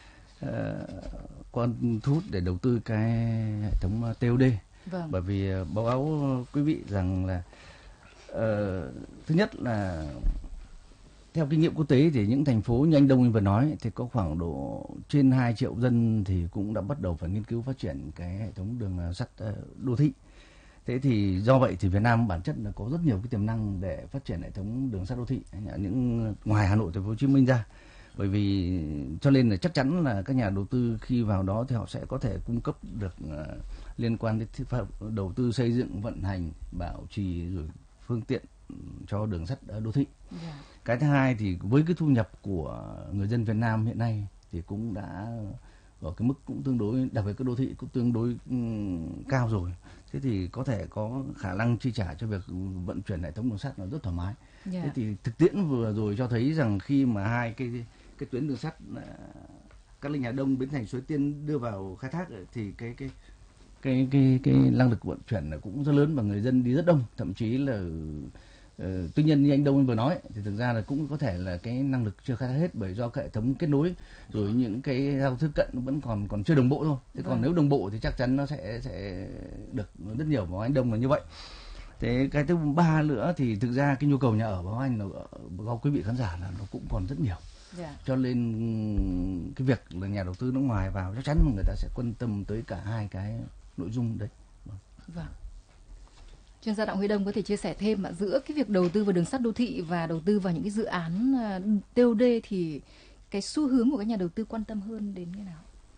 thu hút để đầu tư cái hệ thống TOD. Bởi vì báo cáo quý vị rằng là thứ nhất là theo kinh nghiệm quốc tế thì những thành phố như anh Đông anh vừa nói thì có khoảng độ trên 2 triệu dân thì cũng đã bắt đầu phải nghiên cứu phát triển cái hệ thống đường sắt đô thị. Thế thì do vậy thì Việt Nam bản chất là có rất nhiều cái tiềm năng để phát triển hệ thống đường sắt đô thị những ngoài Hà Nội, Thành phố Hồ Chí Minh ra. Bởi vì cho nên là chắc chắn là các nhà đầu tư khi vào đó thì họ sẽ có thể cung cấp được liên quan đến đầu tư xây dựng, vận hành, bảo trì rồi phương tiện cho đường sắt đô thị. Cái thứ hai thì với cái thu nhập của người dân Việt Nam hiện nay thì cũng đã ở cái mức cũng tương đối, đặc biệt các đô thị cũng tương đối cao rồi. Thế thì có thể có khả năng chi trả cho việc vận chuyển hệ thống đường sắt nó rất thoải mái. Thế thì thực tiễn vừa rồi cho thấy rằng khi mà hai cái tuyến đường sắt Cát Linh Hà Đông, Bến Thành Suối Tiên đưa vào khai thác thì cái năng lực vận chuyển cũng rất lớn và người dân đi rất đông, thậm chí là tuy nhiên như anh Đông vừa nói thì thực ra là cũng có thể là cái năng lực chưa khai thác hết bởi do cái hệ thống kết nối rồi những cái giao thức cận vẫn còn chưa đồng bộ thôi. Thế còn nếu đồng bộ thì chắc chắn nó sẽ được rất nhiều, và anh Đông là như vậy. Thế cái thứ ba nữa thì thực ra cái nhu cầu nhà ở của anh là báo quý vị khán giả là nó cũng còn rất nhiều. Cho nên cái việc là nhà đầu tư nước ngoài vào chắc chắn là người ta sẽ quan tâm tới cả hai cái nội dung đấy. Vâng. Chuyên gia Đặng Huy Đông có thể chia sẻ thêm mà giữa cái việc đầu tư vào đường sắt đô thị và đầu tư vào những cái dự án TOD thì cái xu hướng của các nhà đầu tư quan tâm hơn đến cái nào?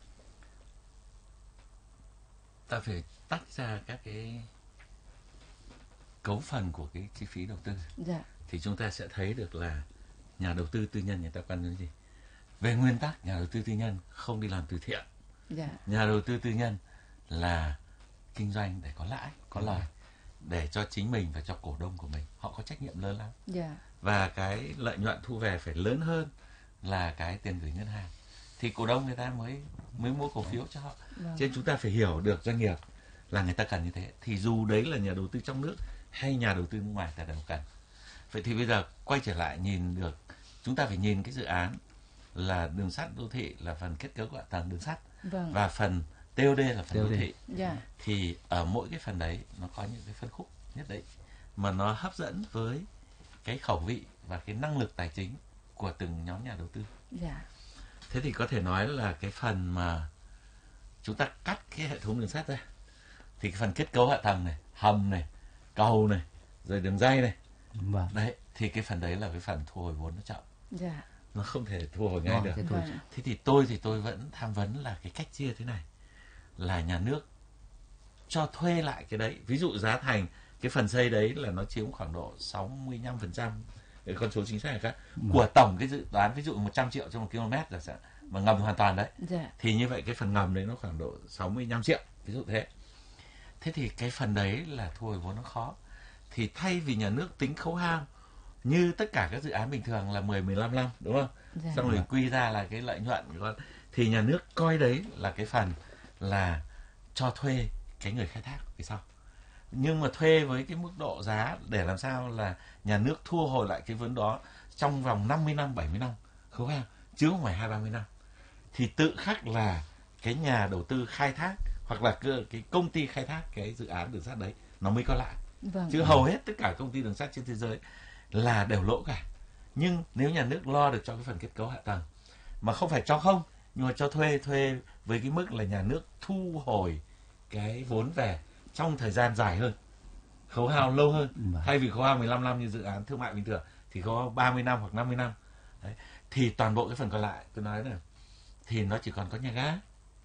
Ta phải tách ra các cái cấu phần của cái chi phí đầu tư. Thì chúng ta sẽ thấy được là nhà đầu tư tư nhân người ta quan tâm gì. Về nguyên tắc, nhà đầu tư tư nhân không đi làm từ thiện. Nhà đầu tư tư nhân là kinh doanh để có lãi, có lời, để cho chính mình và cho cổ đông của mình. Họ có trách nhiệm lớn lắm. Và cái lợi nhuận thu về phải lớn hơn là cái tiền gửi ngân hàng. Thì cổ đông người ta mới mua cổ phiếu cho họ. Cho nên chúng ta phải hiểu được doanh nghiệp là người ta cần như thế. Thì dù đấy là nhà đầu tư trong nước hay nhà đầu tư nước ngoài ta đều cần. Vậy thì bây giờ quay trở lại nhìn được, chúng ta phải nhìn cái dự án là đường sắt đô thị là phần kết cấu của hạ tầng đường sắt, và phần TOD là phần đô thị. Thì ở mỗi cái phần đấy nó có những cái phân khúc nhất định mà nó hấp dẫn với cái khẩu vị và cái năng lực tài chính của từng nhóm nhà đầu tư. Thế thì có thể nói là cái phần mà chúng ta cắt cái hệ thống đường sắt ra thì cái phần kết cấu hạ tầng này, hầm này, cầu này, rồi đường ray này, đấy thì cái phần đấy là cái phần thu hồi vốn nó chậm. Nó không thể thu hồi ngay được. Thế thì tôi vẫn tham vấn là cái cách chia thế này, là nhà nước cho thuê lại cái đấy. Ví dụ giá thành cái phần xây đấy là nó chiếm khoảng độ 65%, cái con số chính xác khác của tổng cái dự toán, ví dụ 100 triệu cho 1 km là sẽ mà ngầm hoàn toàn đấy. Thì như vậy cái phần ngầm đấy nó khoảng độ 65 triệu, ví dụ thế. Thế thì cái phần đấy là thu hồi vốn nó khó. Thì thay vì nhà nước tính khấu hao như tất cả các dự án bình thường là 10-15 năm, đúng không? Xong rồi quy ra là cái lợi nhuận của con, thì nhà nước coi đấy là cái phần là cho thuê cái người khai thác phía sau. Nhưng mà thuê với cái mức độ giá để làm sao là nhà nước thu hồi lại cái vốn đó trong vòng 50 năm, 70 năm khấu hao, chứ không phải 20-30 năm. Thì tự khắc là cái nhà đầu tư khai thác hoặc là cái công ty khai thác cái dự án đường sắt đấy nó mới có lại. Chứ hầu hết tất cả công ty đường sắt trên thế giới là đều lỗ cả. Nhưng nếu nhà nước lo được cho cái phần kết cấu hạ tầng, mà không phải cho không, nhưng mà cho thuê với cái mức là nhà nước thu hồi cái vốn về trong thời gian dài hơn, khấu hao lâu hơn. Thay vì khấu hao 15 năm như dự án thương mại bình thường thì khấu hao 30 năm hoặc 50 năm. Đấy. Thì toàn bộ cái phần còn lại tôi nói này thì nó chỉ còn có nhà ga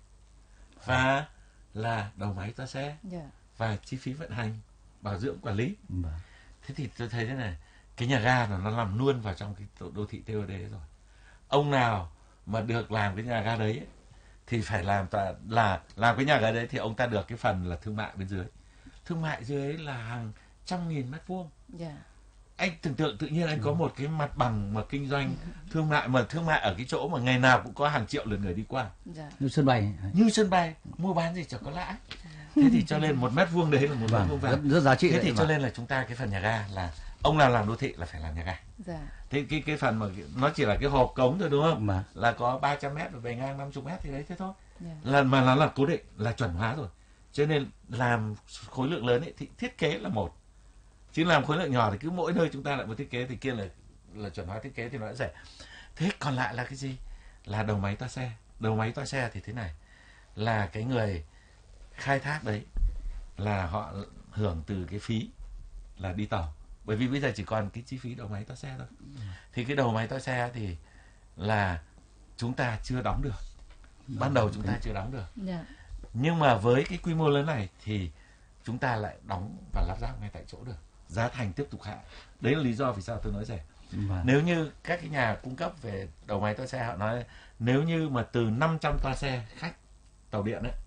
và là đầu máy toa xe và chi phí vận hành, bảo dưỡng, quản lý. Thế thì tôi thấy thế này, cái nhà ga là nó nằm luôn vào trong cái đô thị TOD rồi. Ông nào mà được làm cái nhà ga đấy thì phải làm cái nhà ga đấy thì ông ta được cái phần là thương mại bên dưới. Thương mại dưới ấy là hàng trăm nghìn mét vuông. Anh tưởng tượng tự nhiên anh có một cái mặt bằng mà kinh doanh thương mại, mà thương mại ở cái chỗ mà ngày nào cũng có hàng triệu lượt người đi qua. Như sân bay, mua bán gì chẳng có lãi. Thế thì cho nên một mét vuông đấy là một mét vuông vàng. Rất giá trị. Thế thì cho nên là chúng ta cái phần nhà ga là ông nào làm đô thị là phải làm nhà ga. Thế cái phần mà nó chỉ là cái hộp cống thôi, đúng không? Là có 300 mét và bề ngang 50 mét thì đấy thế thôi. Mà nó là cố định, là chuẩn hóa rồi. Cho nên làm khối lượng lớn ấy thì thiết kế là một. Chứ làm khối lượng nhỏ thì cứ mỗi nơi chúng ta lại một thiết kế thì kia là là chuẩn hóa thiết kế thì nó đã rẻ. Thế còn lại là cái gì? Là đầu máy toa xe. Đầu máy toa xe thì thế này, là cái người khai thác đấy là họ hưởng từ cái phí là đi tàu, bởi vì bây giờ chỉ còn cái chi phí đầu máy toa xe thôi. Thì cái đầu máy toa xe thì là chúng ta chưa đóng được, ban đầu chúng ta chưa đóng được. Nhưng mà với cái quy mô lớn này thì chúng ta lại đóng và lắp ráp ngay tại chỗ được, giá thành tiếp tục hạ. Đấy là lý do vì sao tôi nói rẻ. Nếu như các cái nhà cung cấp về đầu máy toa xe họ nói nếu như mà từ 500 toa xe khách tàu điện ấy,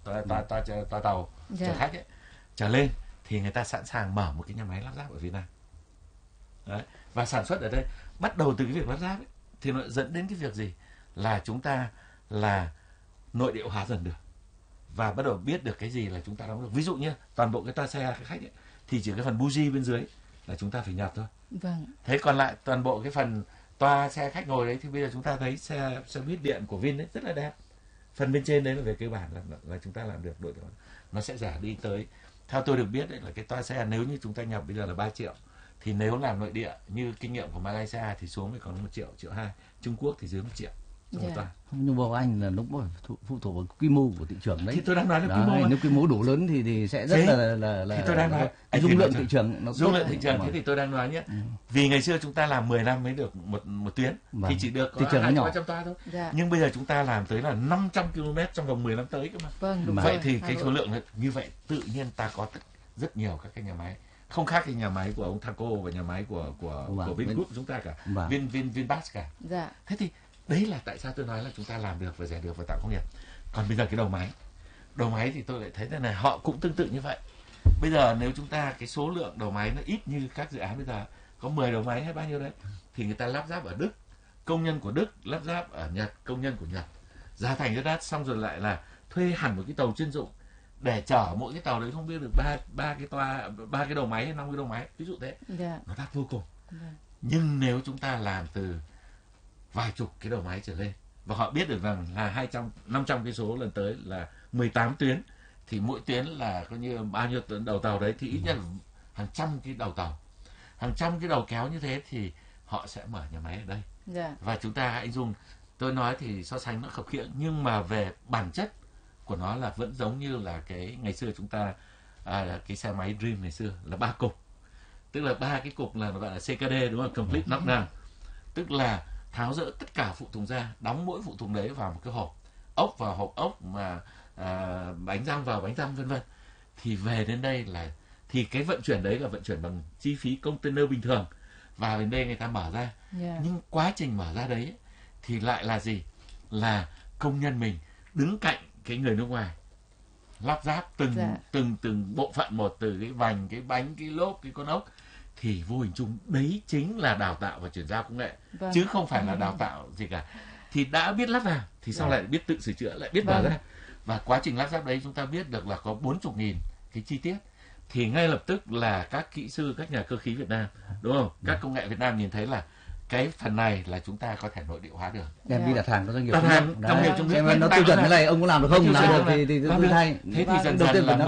toa tàu chở khách ấy trở lên thì người ta sẵn sàng mở một cái nhà máy lắp ráp ở Việt Nam. Đấy. Và sản xuất ở đây bắt đầu từ cái việc lắp ráp ấy, thì nó dẫn đến cái việc gì là chúng ta là nội địa hóa dần được và bắt đầu biết được cái gì là chúng ta đóng được. Ví dụ như toàn bộ cái toa xe khách ấy, thì chỉ cái phần buji bên dưới là chúng ta phải nhập thôi. Thế còn lại toàn bộ cái phần toa xe khách ngồi đấy thì bây giờ chúng ta thấy xe buýt điện của Vin ấy rất là đẹp. Phần bên trên đấy là về cơ bản là chúng ta làm được đội đó. Nó sẽ rẻ đi tới, theo tôi được biết đấy, là cái toa xe nếu như chúng ta nhập bây giờ là 3 triệu thì nếu làm nội địa như kinh nghiệm của Malaysia thì xuống mới còn 1 triệu, 1,2 triệu. Trung Quốc thì dưới 1 triệu. Nhưng mà anh là nó cũng phụ thuộc vào quy mô của thị trường đấy. Thì tôi đang nói là quy mô. Nếu quy mô đủ lớn thì sẽ rất là thì tôi đang nói dung lượng thị trường nó dung lượng thị trường. Thế thì tôi đang nói nhé, vì ngày xưa chúng ta làm 10 năm mới được một tuyến thì chỉ được có 200 toa thôi. Nhưng bây giờ chúng ta làm tới là 500 km trong vòng 10 năm tới cơ mà. Vậy thì cái số lượng như vậy tự nhiên ta có rất nhiều các cái nhà máy, không khác cái nhà máy của ông Thaco và nhà máy của Vingroup chúng ta cả, Vinbas cả. Thế thì đấy là tại sao tôi nói là chúng ta làm được và rẻ được và tạo công nghiệp. Còn bây giờ cái đầu máy thì tôi lại thấy thế này, họ cũng tương tự như vậy. Bây giờ nếu chúng ta cái số lượng đầu máy nó ít như các dự án bây giờ có 10 đầu máy hay bao nhiêu đấy thì người ta lắp ráp ở Đức, công nhân của Đức lắp ráp ở Nhật, công nhân của Nhật, giá thành rất đắt, xong rồi lại là thuê hẳn một cái tàu chuyên dụng để chở mỗi cái tàu đấy không biết được ba cái đầu máy hay 5 cái đầu máy, ví dụ thế. Nó đắt vô cùng. Nhưng nếu chúng ta làm từ vài chục cái đầu máy trở lên và họ biết được rằng là 500 cái số lần tới là 18 tuyến thì mỗi tuyến là có như bao nhiêu đầu tàu đấy thì ít nhất là hàng trăm cái đầu tàu, hàng trăm cái đầu kéo như thế thì họ sẽ mở nhà máy ở đây. Và chúng ta hãy dùng, tôi nói thì so sánh nó khập khiễng nhưng mà về bản chất của nó là vẫn giống như là cái ngày xưa chúng ta cái xe máy Dream ngày xưa là 3 cục, tức là 3 cái cục là nó gọi là CKD, đúng không? Complete knockdown, tức là tháo rỡ tất cả phụ tùng ra, đóng mỗi phụ tùng đấy vào một cái hộp, ốc vào hộp ốc, mà bánh răng vào bánh răng, vân vân. Thì về đến đây là thì cái vận chuyển đấy là vận chuyển bằng chi phí container bình thường, và đến đây người ta mở ra. Nhưng quá trình mở ra đấy thì lại là gì? Là công nhân mình đứng cạnh cái người nước ngoài lắp ráp từng bộ phận một, từ cái vành, cái bánh, cái lốp, cái con ốc, thì vô hình chung đấy chính là đào tạo và chuyển giao công nghệ, chứ không phải là đào tạo gì cả. Thì đã biết lắp vào thì sau lại biết tự sửa chữa, lại biết mở ra. Và quá trình lắp ráp đấy chúng ta biết được là có 40.000 cái chi tiết, thì ngay lập tức là các kỹ sư, các nhà cơ khí Việt Nam, đúng không? Các công nghệ Việt Nam nhìn thấy là cái phần này là chúng ta có thể nội địa hóa được. Em đi đặt hàng các doanh nghiệp công nghiệp trong nước nó tiêu chuẩn cái này ông có làm được không? Làm được thì tôi thay. Thế thì dần dần là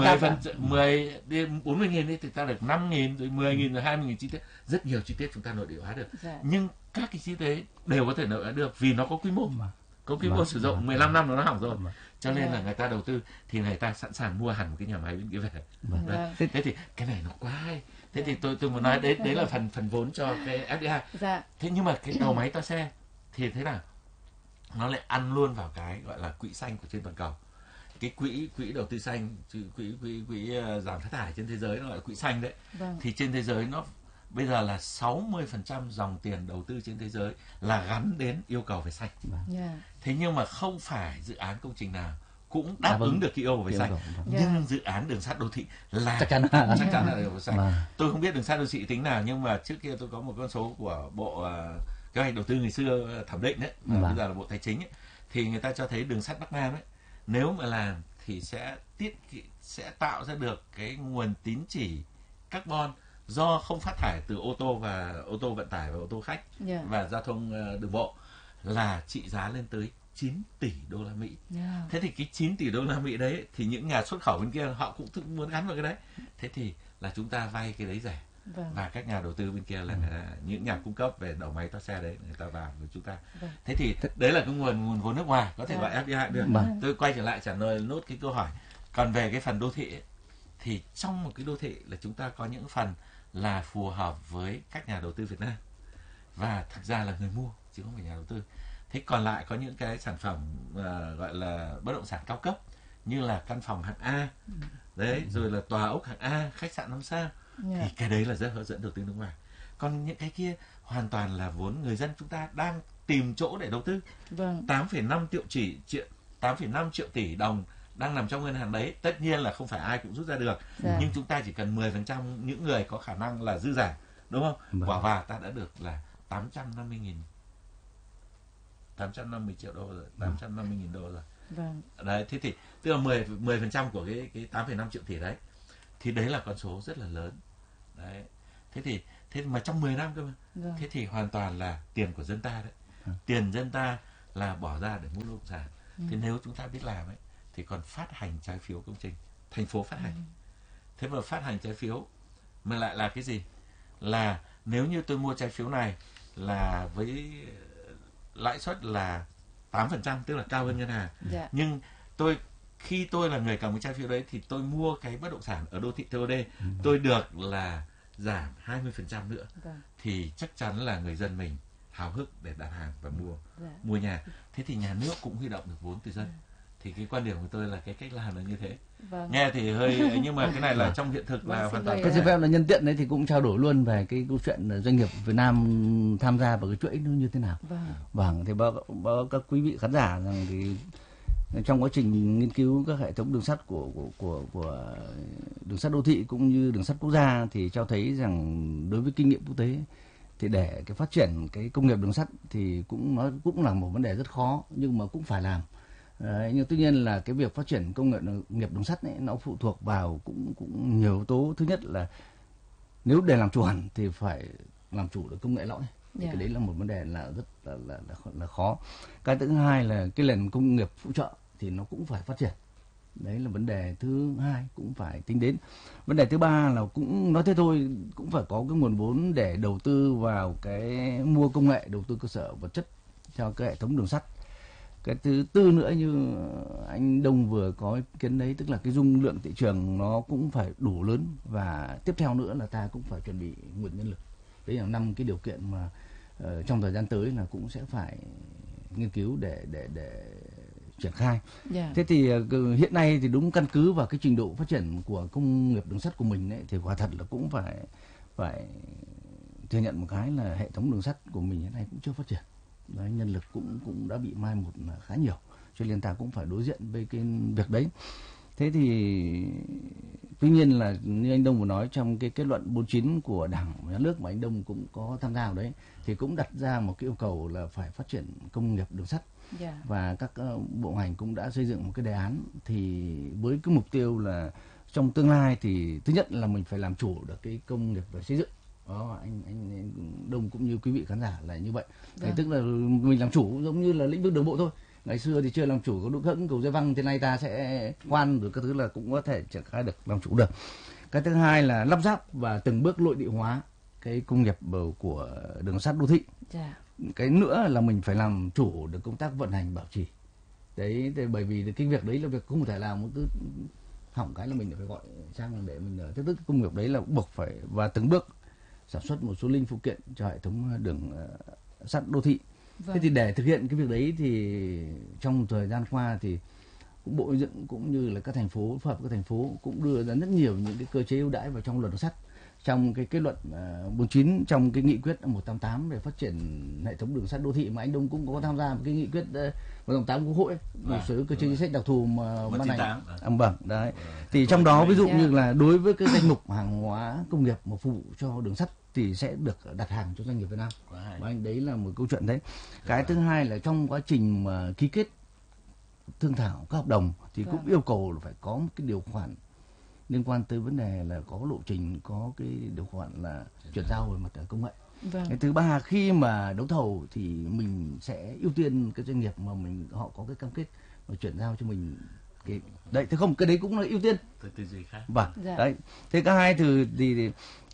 40.000 đi thì ta được 5.000 rồi 10.000 rồi 20.000 chi tiết, rất nhiều chi tiết chúng ta nội địa hóa được. Nhưng các cái chi tiết đều có thể nội địa hóa được vì nó có quy mô mà. Có quy mô sử dụng 15 năm nó hỏng rồi. Cho nên là người ta đầu tư thì người ta sẵn sàng mua hẳn một cái nhà máy bên kia về. Thế thì cái này nó quá hay. Thế thì tôi muốn nói đấy là phần vốn cho cái FDI. Thế nhưng mà cái đầu máy toa xe thì thế nào? Nó lại ăn luôn vào cái gọi là quỹ xanh của trên toàn cầu. Cái quỹ đầu tư xanh, quỹ giảm phát thải trên thế giới nó gọi là quỹ xanh đấy. Thì trên thế giới nó bây giờ là 60% dòng tiền đầu tư trên thế giới là gắn đến yêu cầu về xanh. Thế nhưng mà không phải dự án công trình nào cũng đáp ứng được cái yêu cầu về xanh. Nhưng dự án đường sắt đô thị là chắc chắn là yêu cầu xanh. Tôi không biết đường sắt đô thị tính nào, nhưng mà trước kia tôi có một con số của Bộ Kế hoạch Đầu tư ngày xưa thẩm định đấy, bây giờ là Bộ Tài chính ấy, thì người ta cho thấy đường sắt Bắc Nam ấy, nếu mà làm thì sẽ tạo ra được cái nguồn tín chỉ carbon do không phát thải từ ô tô và ô tô vận tải và ô tô khách và giao thông đường bộ, là trị giá lên tới 9 tỷ đô la Mỹ. Thế thì cái 9 tỷ đô la Mỹ đấy thì những nhà xuất khẩu bên kia họ cũng muốn gắn vào cái đấy. Thế thì là chúng ta vay cái đấy rẻ. và các nhà đầu tư bên kia là những nhà cung cấp về đầu máy toa xe đấy, người ta vào với chúng ta. Thế thì đấy là cái nguồn vốn nước ngoài, có thể gọi FDI được. Tôi quay trở lại trả lời nốt cái câu hỏi. Còn về cái phần đô thị ấy, thì trong một cái đô thị là chúng ta có những phần là phù hợp với các nhà đầu tư Việt Nam và thực ra là người mua chứ không phải nhà đầu tư. Thế còn lại có những cái sản phẩm gọi là bất động sản cao cấp như là căn phòng hạng A đấy, rồi là tòa ốc hạng A, khách sạn 5 sao, thì cái đấy là rất hấp dẫn đầu tư nước ngoài. Còn những cái kia hoàn toàn là vốn người dân chúng ta đang tìm chỗ để đầu tư. 8,5 triệu tỷ đồng đang nằm trong ngân hàng đấy, tất nhiên là không phải ai cũng rút ra được, nhưng chúng ta chỉ cần 10% những người có khả năng là dư giả, đúng không? Bỏ vào ta đã được là 850 triệu đô rồi, 850.000 đô rồi. Đấy, thế thì tức là 10% của cái 8,5 triệu tỷ đấy, thì đấy là con số rất là lớn. Đấy. Thế mà trong 10 năm cơ mà. Thế thì hoàn toàn là tiền của dân ta đấy. Tiền dân ta là bỏ ra để mua bất động sản. Thế nếu chúng ta biết làm ấy thì còn phát hành trái phiếu công trình, thành phố phát hành. Thế mà phát hành trái phiếu mà lại là cái gì? Là nếu như tôi mua trái phiếu này là với lãi suất là 8%, tức là cao hơn ngân hàng. Nhưng khi tôi là người cầm cái trái phiếu đấy thì tôi mua cái bất động sản ở đô thị TOD, tôi được là giảm 20% nữa. Thì chắc chắn là người dân mình háo hức để đặt hàng và mua nhà. Thế thì nhà nước cũng huy động được vốn từ dân. Thì cái quan điểm của tôi là cái cách làm là như thế. Nghe thì hơi nhưng mà cái này là trong hiện thực là hoàn toàn. Cái xin phép là nhân tiện đấy thì cũng trao đổi luôn về cái câu chuyện doanh nghiệp Việt Nam tham gia vào cái chuỗi nó như thế nào. Thì báo các quý vị khán giả rằng thì trong quá trình nghiên cứu các hệ thống đường sắt của đường sắt đô thị cũng như đường sắt quốc gia thì cho thấy rằng đối với kinh nghiệm quốc tế thì để cái phát triển cái công nghiệp đường sắt thì cũng là một vấn đề rất khó, nhưng mà cũng phải làm. Đấy, nhưng tuy nhiên là cái việc phát triển công nghiệp đường sắt ấy, nó phụ thuộc vào cũng nhiều yếu tố. Thứ nhất là nếu để làm chủ hẳn thì phải làm chủ được công nghệ lõi. Cái đấy là một vấn đề là rất là khó. Cái thứ hai là cái nền công nghiệp phụ trợ thì nó cũng phải phát triển. Đấy là vấn đề thứ hai cũng phải tính đến. Vấn đề thứ ba là cũng nói thế thôi, cũng phải có cái nguồn vốn để đầu tư vào cái mua công nghệ, đầu tư cơ sở vật chất cho cái hệ thống đường sắt. Cái thứ tư nữa như anh Đông vừa có ý kiến đấy, tức là cái dung lượng thị trường nó cũng phải đủ lớn, và tiếp theo nữa là ta cũng phải chuẩn bị nguồn nhân lực. Đấy là 5 cái điều kiện mà trong thời gian tới là cũng sẽ phải nghiên cứu để triển khai. Thế thì hiện nay thì đúng căn cứ vào cái trình độ phát triển của công nghiệp đường sắt của mình ấy, thì quả thật là cũng phải thừa nhận một cái là hệ thống đường sắt của mình hiện nay cũng chưa phát triển. Đấy, nhân lực cũng đã bị mai một khá nhiều, cho nên ta cũng phải đối diện với cái việc đấy. Thế thì tuy nhiên là như anh Đông vừa nói, trong cái kết luận 49 của Đảng và Nhà nước mà anh Đông cũng có tham gia vào đấy, thì cũng đặt ra một cái yêu cầu là phải phát triển công nghiệp đường sắt. Và các bộ ngành cũng đã xây dựng một cái đề án, thì với cái mục tiêu là trong tương lai thì thứ nhất là mình phải làm chủ được cái công nghiệp về xây dựng. Đó, anh Đông cũng như quý vị khán giả là như vậy. Tức là mình làm chủ giống như là lĩnh vực đường bộ thôi. Ngày xưa thì chưa làm chủ có Đỗ Khởi, cầu Dây Văng, thế nay ta sẽ khoan rồi các thứ là cũng có thể triển khai được, làm chủ được. Cái thứ hai là lắp ráp và từng bước nội địa hóa cái công nghiệp của đường sắt đô thị. Cái nữa là mình phải làm chủ được công tác vận hành bảo trì. Đấy, bởi vì cái việc đấy là việc không thể làm một thứ hỏng cái là mình phải gọi sang để mình tức công nghiệp đấy là buộc phải và từng bước sản xuất một số linh phụ kiện cho hệ thống đường sắt đô thị. Thế thì để thực hiện cái việc đấy thì trong thời gian qua thì cũng Bộ Xây dựng cũng như là các thành phố, phối hợp với các thành phố cũng đưa ra rất nhiều những cái cơ chế ưu đãi vào trong luật đường sắt. Trong cái kết luận 49, trong cái nghị quyết 188 về phát triển hệ thống đường sắt đô thị mà anh Đông cũng có tham gia một cái nghị quyết 188 Quốc hội, một số cơ chế chính sách đặc thù mà ban hành. Đấy. Thì trong đó ví dụ như là đối với cái danh mục hàng hóa công nghiệp mà phục vụ cho đường sắt thì sẽ được đặt hàng cho doanh nghiệp Việt Nam. Và anh đấy là một câu chuyện đấy. Cái thứ hai là trong quá trình mà ký kết thương thảo các hợp đồng thì cũng yêu cầu là phải có một cái điều khoản liên quan tới vấn đề là có lộ trình, có cái điều khoản là chuyển giao về mặt công nghệ. Cái thứ ba, khi mà đấu thầu thì mình sẽ ưu tiên cái doanh nghiệp mà họ có cái cam kết và chuyển giao cho mình cái đấy, thế không, cái đấy cũng là ưu tiên. Đấy. Thế cái hai thì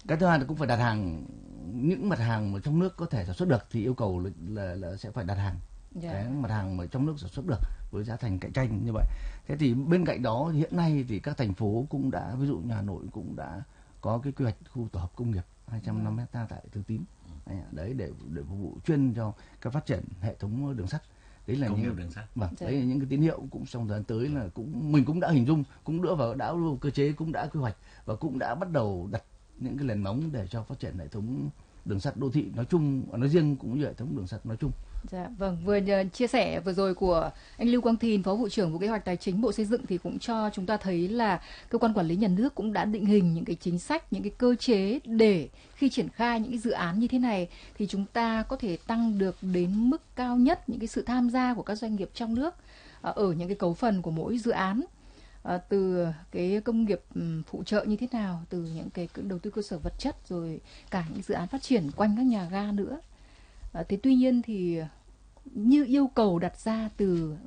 Cái thứ hai là cũng phải đặt hàng những mặt hàng mà trong nước có thể sản xuất được thì yêu cầu là sẽ phải đặt hàng cái mặt hàng mà trong nước sản xuất được với giá thành cạnh tranh như vậy. Thế thì bên cạnh đó thì hiện nay thì các thành phố cũng đã, ví dụ như Hà Nội cũng đã có cái quy hoạch khu tổ hợp công nghiệp 250 ha tại Thường Tín đấy để phục vụ chuyên cho các phát triển hệ thống đường sắt. Đấy là những đường sắt. Vâng, đấy là những cái tín hiệu cũng trong thời gian tới là mình cũng đã hình dung, cũng đã cơ chế, cũng đã quy hoạch và cũng đã bắt đầu đặt những cái nền móng để cho phát triển hệ thống đường sắt đô thị nói chung, nói riêng cũng như hệ thống đường sắt nói chung. Dạ, vâng, vừa chia sẻ vừa rồi của anh Lưu Quang Thìn, Phó Vụ trưởng Vụ Kế hoạch Tài chính Bộ Xây dựng thì cũng cho chúng ta thấy là cơ quan quản lý nhà nước cũng đã định hình những cái chính sách, những cái cơ chế để khi triển khai những cái dự án như thế này thì chúng ta có thể tăng được đến mức cao nhất những cái sự tham gia của các doanh nghiệp trong nước ở những cái cấu phần của mỗi dự án. Từ cái công nghiệp phụ trợ như thế nào, từ những cái đầu tư cơ sở vật chất rồi cả những dự án phát triển quanh các nhà ga nữa. Thế tuy nhiên thì như yêu cầu đặt ra từ